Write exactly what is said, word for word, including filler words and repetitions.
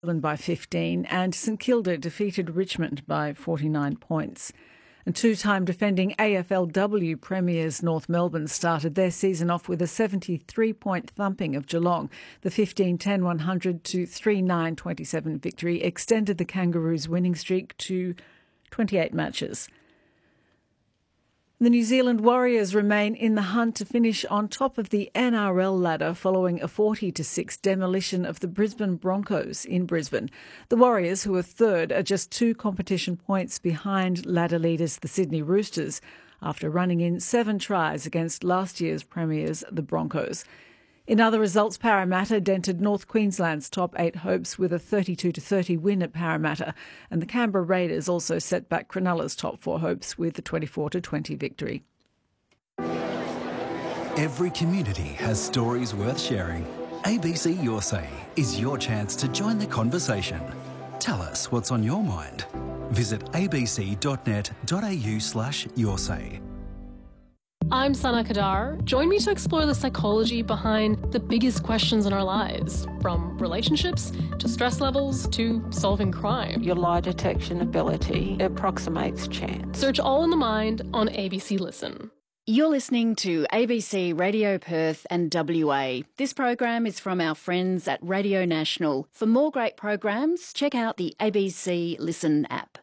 Zealand by fifteen, and St Kilda defeated Richmond by forty-nine points. And two-time defending A F L W premiers North Melbourne started their season off with a seventy-three point thumping of Geelong. The fifteen ten one hundred to three nine twenty-seven victory extended the Kangaroos' winning streak to twenty-eight matches. The New Zealand Warriors remain in the hunt to finish on top of the N R L ladder following a forty to six demolition of the Brisbane Broncos in Brisbane. The Warriors, who are third, are just two competition points behind ladder leaders the Sydney Roosters after running in seven tries against last year's premiers, the Broncos. In other results, Parramatta dented North Queensland's top eight hopes with a thirty-two to thirty win at Parramatta, and the Canberra Raiders also set back Cronulla's top four hopes with a twenty-four to twenty victory. Every community has stories worth sharing. A B C Your Say is your chance to join the conversation. Tell us what's on your mind. Visit abc.net.au slash your say. I'm Sana Kadar. Join me to explore the psychology behind the biggest questions in our lives, from relationships to stress levels to solving crime. Your lie detection ability approximates chance. Search All in the Mind on A B C Listen. You're listening to A B C Radio Perth and W A. This program is from our friends at Radio National. For more great programs, check out the A B C Listen app.